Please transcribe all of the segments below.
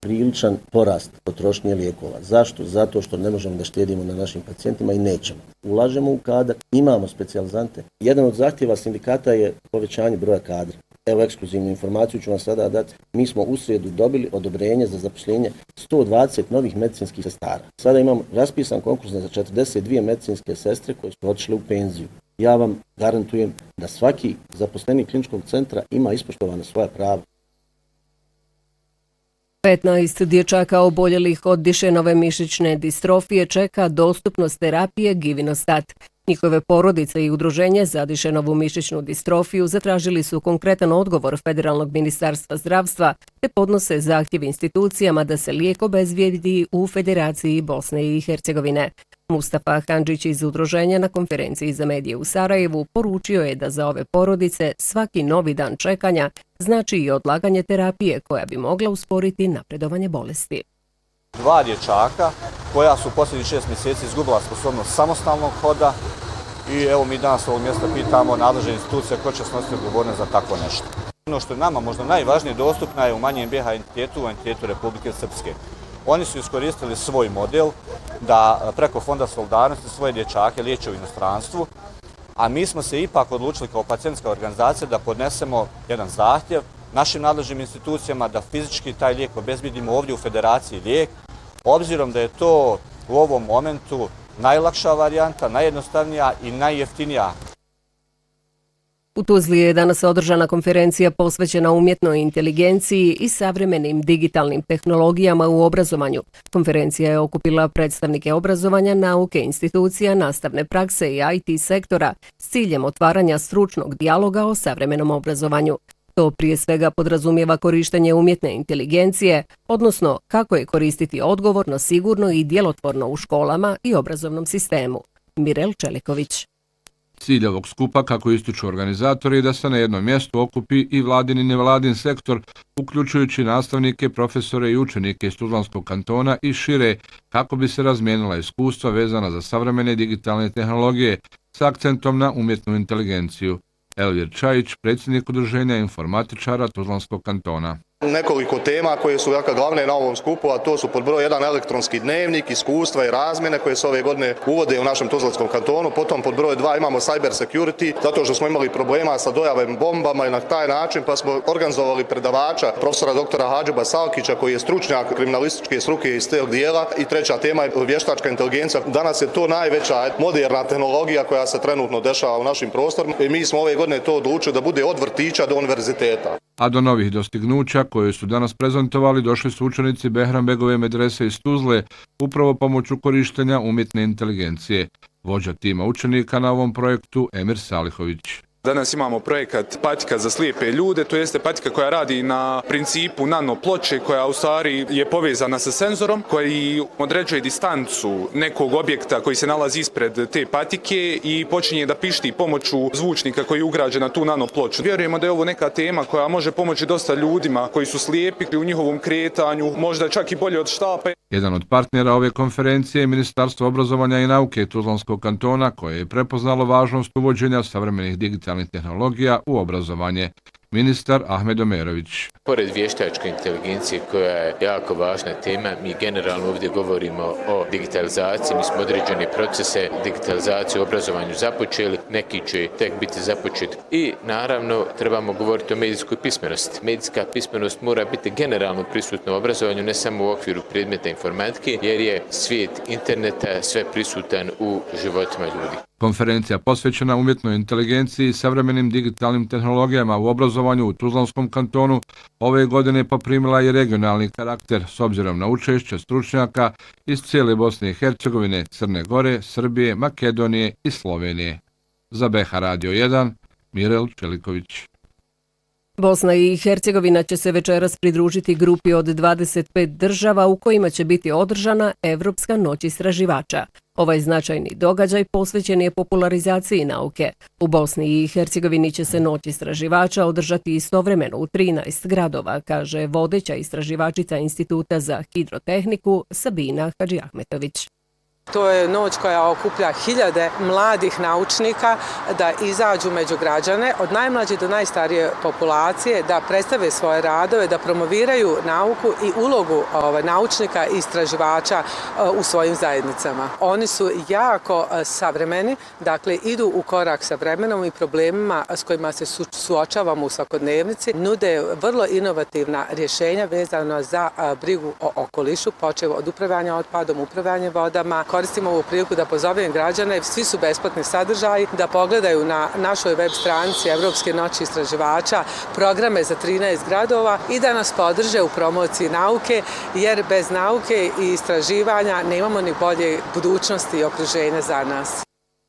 priličan porast potrošnje lijekova. Zašto? Zato što ne možemo da štedimo na našim pacijentima i nećemo. Ulažemo u kadar, imamo specijalizante. Jedan od zahtjeva sindikata je povećanje broja kadra. Evo, ekskluzivnu informaciju ću vam sada dati. Mi smo u srijedu dobili odobrenje za zaposlenje 120 novih medicinskih sestara. Sada imamo raspisan konkurs za 42 medicinske sestre koje su otišle u penziju. Ja vam garantujem da svaki zaposlenik kliničkog centra ima ispoštovana svoja prava. 15 dječaka oboljelih od Dušenove mišićne distrofije čeka dostupnost terapije Givinostat. Njihove porodice i udruženje za Dušenovu mišićnu distrofiju zatražili su konkretan odgovor Federalnog ministarstva zdravstva te podnose zahtjev institucijama da se lijek obezbijedi u Federaciji Bosne i Hercegovine. Mustafa Handžić iz udruženja na konferenciji za medije u Sarajevu poručio je da za ove porodice svaki novi dan čekanja znači i odlaganje terapije koja bi mogla usporiti napredovanje bolesti. 2 dječaka koja su posljednjih 6 mjeseci izgubila sposobnost samostalnog hoda i evo mi danas ovog mjesta pitamo nadležne institucije ko će snositi odgovornost za tako nešto. Ono što je nama možda najvažnije dostupno je u manjem BiH entitetu, u entitetu Republike Srpske. Oni su iskoristili svoj model da preko Fonda solidarnosti svoje dječake liječe u inostranstvu, a mi smo se ipak odlučili kao pacijentska organizacija da podnesemo jedan zahtjev našim nadležnim institucijama da fizički taj lijek obezbjedimo ovdje u Federaciji lijek, obzirom da je to u ovom momentu najlakša varijanta, najjednostavnija i najjeftinija. U Tuzli je danas održana konferencija posvećena umjetnoj inteligenciji i savremenim digitalnim tehnologijama u obrazovanju. Konferencija je okupila predstavnike obrazovanja, nauke, institucija, nastavne prakse i IT sektora s ciljem otvaranja stručnog dijaloga o savremenom obrazovanju. To prije svega podrazumijeva korištenje umjetne inteligencije, odnosno kako je koristiti odgovorno, sigurno i djelotvorno u školama i obrazovnom sistemu. Mirel Čeliković. Cilj ovog skupa, kako ističu organizatori, je da se na jednom mjestu okupi i vladin i nevladin sektor, uključujući nastavnike, profesore i učenike iz Tuzlanskog kantona i šire, kako bi se razmijenila iskustva vezana za savremene digitalne tehnologije s akcentom na umjetnu inteligenciju. Elvir Čajić, predsjednik udruženja informatičara Tuzlanskog kantona. Nekoliko tema koje su glavne na ovom skupu, a to su pod broj 1 elektronski dnevnik, iskustva i razmjene koje se ove godine uvode u našem Tuzlanskom kantonu. Potom pod broj 2 imamo cyber security, zato što smo imali problema sa dojavim bombama i na taj način pa smo organizovali predavača profesora doktora Hadžiba Salkića koji je stručnjak kriminalističke struke iz tog dijela. I treća tema je vještačka inteligencija. Danas je to najveća moderna tehnologija koja se trenutno dešava u našim prostorima i mi smo ove godine to odlučili da bude od vrtića do univerziteta. A do novih dostignuća koje su danas prezentovali došli su učenici Behranbegove medrese iz Tuzle upravo pomoću korištenja umjetne inteligencije. Vođa tima učenika na ovom projektu Emir Salihović. Danas imamo projekat patika za slijepe ljude, to jeste patika koja radi na principu nano ploče koja u stvari je povezana sa senzorom koji određuje distancu nekog objekta koji se nalazi ispred te patike i počinje da pišti pomoću zvučnika koji je ugrađen na tu nano ploču. Vjerujemo da je ovo neka tema koja može pomoći dosta ljudima koji su slijepi u njihovom kretanju, možda čak i bolje od štape. Jedan od partnera ove konferencije je Ministarstvo obrazovanja i nauke Tuzlanskog kantona koje je prepoznalo važnost uvođenja savremenih digitalnih tehnologija u obrazovanje. Ministar Ahmed Omerović. Pored vještačke inteligencije koja je jako važna tema, mi generalno ovdje govorimo o digitalizaciji, mi smo određene procese digitalizacije u obrazovanju započeli, neki će tek biti započeti i naravno trebamo govoriti o medijskoj pismenosti. Medijska pismenost mora biti generalno prisutna u obrazovanju, ne samo u okviru predmeta informatike, jer je svijet interneta sve prisutan u životima ljudi. Konferencija posvećena umjetnoj inteligenciji i savremenim digitalnim tehnologijama u obrazovanju u Tuzlanskom kantonu ove godine poprimila i regionalni karakter s obzirom na učešće stručnjaka iz cijele Bosne i Hercegovine, Crne Gore, Srbije, Makedonije i Slovenije. Za BiH Radio 1, Mirel Čeliković. Bosna i Hercegovina će se večeras pridružiti grupi od 25 država u kojima će biti održana Evropska noć istraživača. Ovaj značajni događaj posvećen je popularizaciji nauke. U Bosni i Hercegovini će se noć istraživača održati istovremeno u 13 gradova, kaže vodeća istraživačica Instituta za hidrotehniku Sabina Hadžiahmetović. To je noć koja okuplja hiljade mladih naučnika da izađu među građane, od najmlađe do najstarije populacije, da predstave svoje radove, da promoviraju nauku i ulogu naučnika i istraživača u svojim zajednicama. Oni su jako savremeni, dakle idu u korak sa vremenom i problemima s kojima se suočavamo u svakodnevnici, nude vrlo inovativna rješenja vezano za brigu o okolišu, počev od upravljanja otpadom, upravljanje vodama. Koristim ovu priliku da pozovem građane, svi su besplatni sadržaji, da pogledaju na našoj web stranici Evropske noći istraživača programe za 13 gradova i da nas podrže u promociji nauke, jer bez nauke i istraživanja nemamo ni bolje budućnosti i okruženja za nas.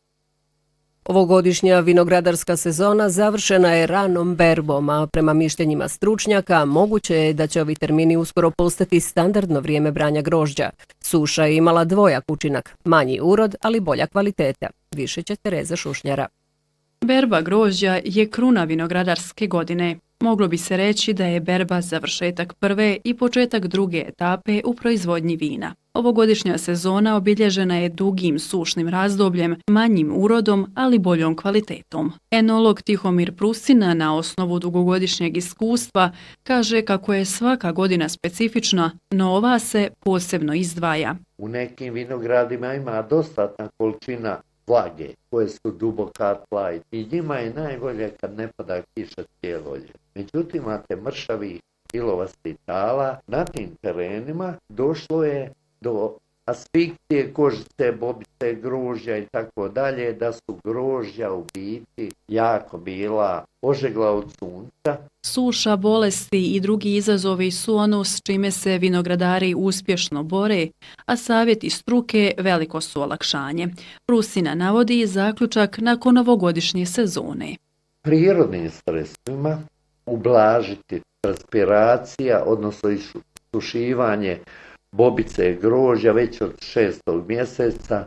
Ovogodišnja vinogradarska sezona završena je ranom berbom, a prema mišljenjima stručnjaka moguće je da će ovi termini uskoro postati standardno vrijeme branja grožđa. Suša je imala dvojak učinak, manji urod, ali bolja kvaliteta. Više će Tereza Šušnjara. Berba grožđa je kruna vinogradarske godine. Moglo bi se reći da je berba završetak prve i početak druge etape u proizvodnji vina. Ovogodišnja sezona obilježena je dugim sušnim razdobljem, manjim urodom, ali boljom kvalitetom. Enolog Tihomir Prusina na osnovu dugogodišnjeg iskustva kaže kako je svaka godina specifična, no ova se posebno izdvaja. U nekim vinogradima ima dostatna količina vlage koje su duboka tla i njima je najbolje kad ne pada kiša cijelo ljeto. Međutim, imate mršavih ilovastih tala, na tim terenima došlo je do asfikcije kožice, bobice, grožđa i tako dalje, da su grožđa u biti jako bila ožegla od sunca. Suša, bolesti i drugi izazovi su ono s čime se vinogradari uspješno bore, a savjeti struke veliko su olakšanje. Prusina navodi zaključak nakon ovogodišnje sezone. Prirodnim sredstvima ublažiti transpiracija, odnosno isušivanje bobice grožđa već od 6. mjeseca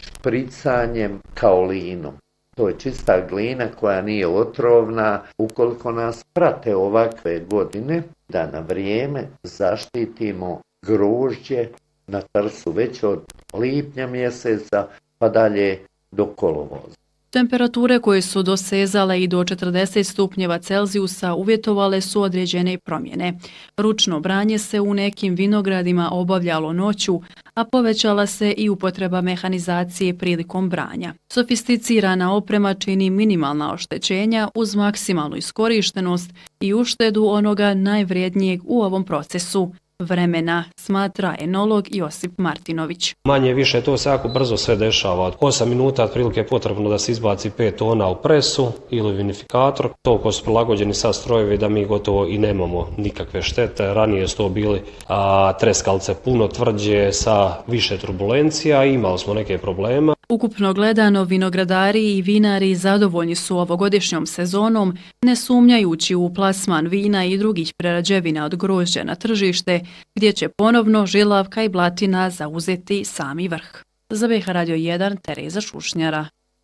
špricanjem kaolinom. To je čista glina koja nije otrovna. Ukoliko nas prate ovakve godine, da na vrijeme zaštitimo grožđe na trsu već od lipnja mjeseca pa dalje do kolovoza. Temperature koje su dosezale i do 40 stupnjeva Celzijusa uvjetovale su određene promjene. Ručno branje se u nekim vinogradima obavljalo noću, a povećala se i upotreba mehanizacije prilikom branja. Sofisticirana oprema čini minimalna oštećenja uz maksimalnu iskorištenost i uštedu onoga najvrijednijeg u ovom procesu – vremena, smatra enolog Josip Martinović. Manje više to se jako brzo sve dešava. 8 minuta otprilike je potrebno da se izbaci 5 tona u presu ili vinifikator. Toliko su prilagođeni sad strojevi da mi gotovo i nemamo nikakve štete. Ranije su to bili treskalce puno tvrđe sa više turbulencija i imali smo neke problema. Ukupno gledano, vinogradari i vinari zadovoljni su ovogodišnjom sezonom, ne sumnjajući u plasman vina i drugih prerađevina od grožđa na tržište, gdje će ponovno Žilavka i Blatina zauzeti sami vrh. Za BiH Radio 1, Tereza Šušnjara.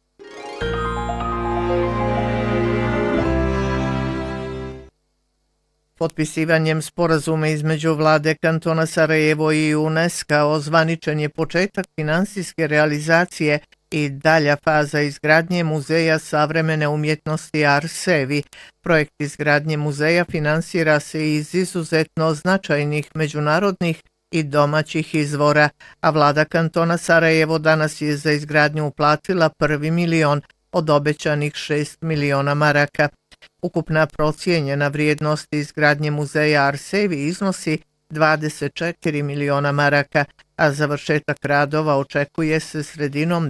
Potpisivanjem sporazuma između vlade kantona Sarajevo i UNESCO ozvaničen je početak finansijske realizacije i dalja faza izgradnje Muzeja savremene umjetnosti Arsevi. Projekt izgradnje muzeja finansira se iz izuzetno značajnih međunarodnih i domaćih izvora, a vlada kantona Sarajevo danas je za izgradnju uplatila prvi milion od obećanih 6 miliona maraka. Ukupna procijenjena vrijednost izgradnje muzeja Arsevi iznosi 24 miliona maraka, a završetak radova očekuje se sredinom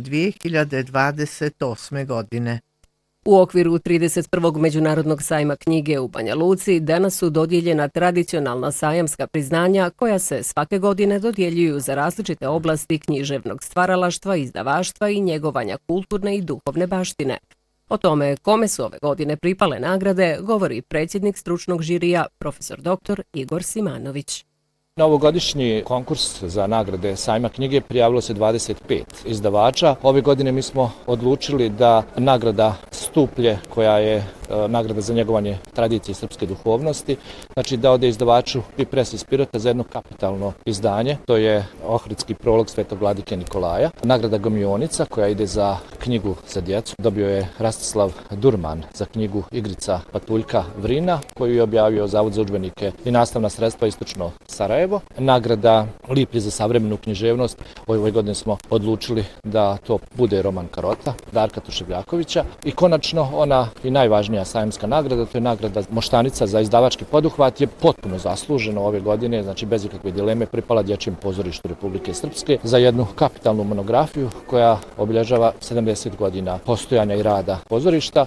2028. godine. U okviru 31. Međunarodnog sajma knjige u Banja Luci danas su dodijeljena tradicionalna sajamska priznanja koja se svake godine dodjeljuju za različite oblasti književnog stvaralaštva, izdavaštva i njegovanja kulturne i duhovne baštine. O tome kome su ove godine pripale nagrade govori predsjednik stručnog žirija, profesor dr. Igor Simanović. Na ovogodišnji konkurs za nagrade sajma knjige prijavilo se 25 izdavača. Ove godine mi smo odlučili da nagrada Stuplje, koja je nagrada za njegovanje tradicije srpske duhovnosti, znači da ode izdavaču Pipres iz Pirota za jedno kapitalno izdanje. To je Ohridski prolog Svetog vladike Nikolaja. Nagrada Gomionica, koja ide za knjigu za djecu, dobio je Rastislav Durman za knjigu Igrica patuljka Vrina, koju je objavio Zavod za udžbenike i nastavna sredstva Istočno Sarajevo. Nagrada Liplje za savremenu književnost, ove godine smo odlučili da to bude roman Karota, Darka Tuševljakovića. I konačno ona i najvažnija sajamska nagrada, to je nagrada Moštanica za izdavački poduhvat, je potpuno zasluženo ove godine, znači bez ikakve dileme, pripala Dječjem pozorištu Republike Srpske za jednu kapitalnu monografiju koja obilježava 70 godina postojanja i rada pozorišta.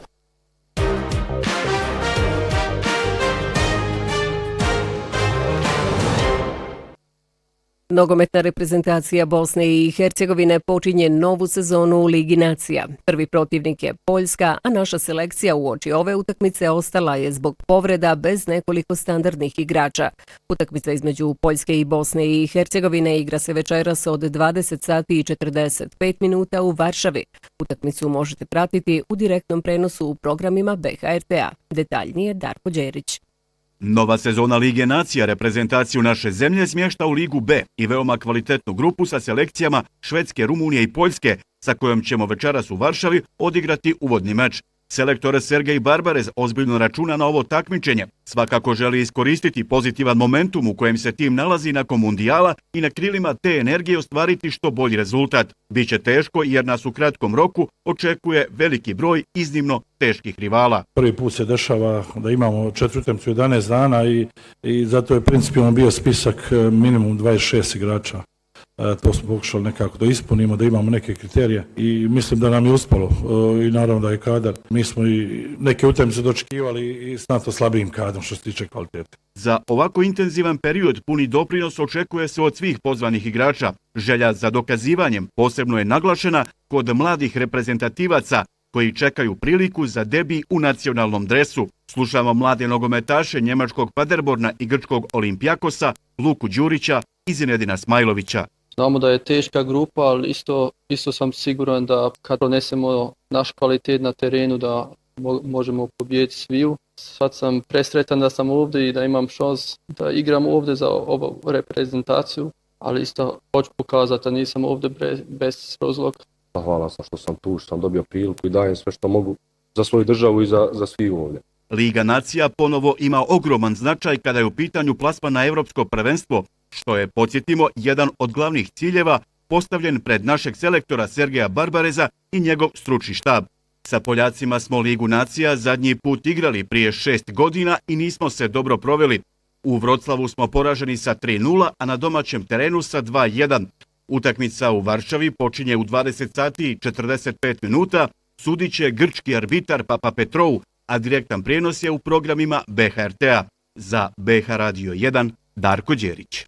Nogometna reprezentacija Bosne i Hercegovine počinje novu sezonu u Ligi nacija. Prvi protivnik je Poljska, a naša selekcija uoči ove utakmice ostala je zbog povreda bez nekoliko standardnih igrača. Utakmica između Poljske i Bosne i Hercegovine igra se večeras od 20 sati i 45 minuta u Varšavi. Utakmicu možete pratiti u direktnom prenosu u programima BHRT-a. Detaljnije Darko Đerić. Nova sezona Lige nacija reprezentaciju naše zemlje smješta u Ligu B i veoma kvalitetnu grupu sa selekcijama Švedske, Rumunije i Poljske, sa kojom ćemo večeras u Varšavi odigrati uvodni meč. Selektor Sergej Barbarez ozbiljno računa na ovo takmičenje. Svakako želi iskoristiti pozitivan momentum u kojem se tim nalazi nakon mundijala i na krilima te energije ostvariti što bolji rezultat. Biće teško jer nas u kratkom roku očekuje veliki broj iznimno teških rivala. Prvi put se dešava da imamo 4 utakmicu 11 dana i zato je principijalno bio spisak minimum 26 igrača. To smo pokušali nekako da ispunimo, da imamo neke kriterije i mislim da nam je uspalo i naravno da je kadar. Mi smo i neke utakmice dočekivali i znatno slabijim kadrom što se tiče kvalitete. Za ovako intenzivan period puni doprinos očekuje se od svih pozvanih igrača. Želja za dokazivanjem posebno je naglašena kod mladih reprezentativaca koji čekaju priliku za debi u nacionalnom dresu. Slušamo mlade nogometaše njemačkog Paderborna i grčkog Olimpijakosa, Luku Đurića i Zinedina Smajlovića. Znamo da je teška grupa, ali isto sam siguran da kad pronesemo naš kvalitet na terenu da možemo pobijediti sviju. Sad sam presretan da sam ovdje i da imam šans da igram ovdje za ovu reprezentaciju, ali isto hoću pokazati da nisam ovdje bez razloga. Hvala sam što sam tu, što sam dobio priliku i dajem sve što mogu za svoju državu i za sviju ovdje. Liga nacija ponovo ima ogroman značaj kada je u pitanju plasman na evropsko prvenstvo, što je, podsjetimo, jedan od glavnih ciljeva postavljen pred našeg selektora Sergeja Barbareza i njegov stručni štab. Sa Poljacima smo Ligu nacija zadnji put igrali prije 6 godina i nismo se dobro proveli. U Vroclavu smo poraženi sa 3:0, a na domaćem terenu sa 2:1. Utakmica u Varšavi počinje u 20 sati i 45 minuta, sudit će grčki arbitar Papa Petrou, a direktan prijenos je u programima BHRT-a. Za BH Radio 1, Darko Đerić.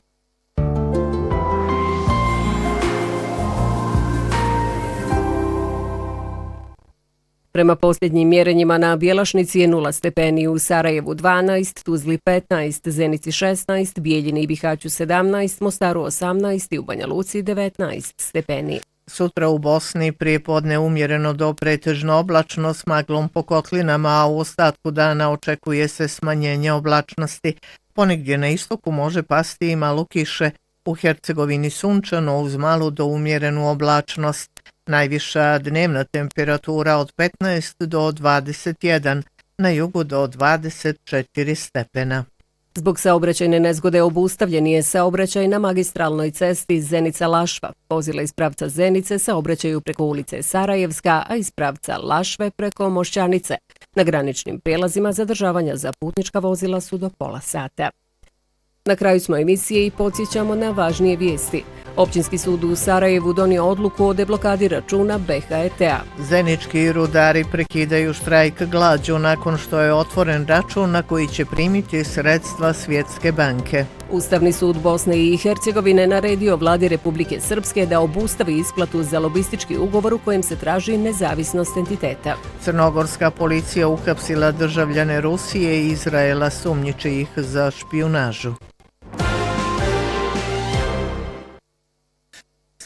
Prema posljednjim mjerenjima na Bjelašnici je 0 stepeni, u Sarajevu 12, Tuzli 15, Zenici 16, Bijeljini i Bihaću 17, Mostaru 18 i u Banja Luci 19 stepeni. Sutra u Bosni prijepodne umjereno do pretežno oblačno s maglom po kotlinama, a u ostatku dana očekuje se smanjenje oblačnosti. Ponegdje na istoku može pasti i malo kiše. U Hercegovini sunčano uz malu do umjerenu oblačnost. Najviša dnevna temperatura od 15 do 21, na jugu do 24 stepena. Zbog saobraćajne nezgode obustavljen je saobraćaj na magistralnoj cesti Zenica-Lašva. Vozila iz pravca Zenice saobraćaju preko ulice Sarajevska, a iz pravca Lašve preko Mošćanice. Na graničnim prijelazima zadržavanja za putnička vozila su do pola sata. Na kraju smo emisije i podsjećamo na važnije vijesti. Općinski sud u Sarajevu donio odluku o deblokadi računa BHRT-a. Zenički rudari prekidaju štrajk glađu nakon što je otvoren račun na koji će primiti sredstva Svjetske banke. Ustavni sud Bosne i Hercegovine naredio vladi Republike Srpske da obustavi isplatu za lobistički ugovor u kojem se traži nezavisnost entiteta. Crnogorska policija uhapsila državljane Rusije i Izraela, sumnjiči ih za špijunažu.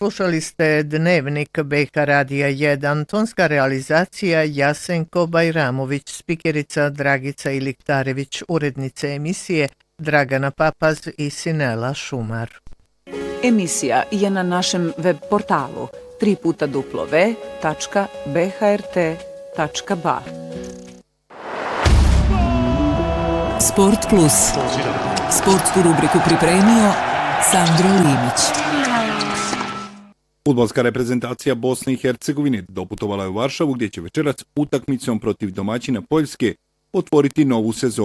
Slušali ste Dnevnik BiH Radija 1, tonska realizacija Jasenko Bajramović, spikerica Dragica Iliktarević, urednice emisije Dragana Papaz i Sinela Šumar. Emisija je na našem web portalu www.bhrt.ba. Sport Plus. Sportsku rubriku pripremio Sandro Limić. Fudbalska reprezentacija Bosne i Hercegovine doputovala je u Varšavu gdje će večerac utakmicom protiv domaćina Poljske otvoriti novu sezonu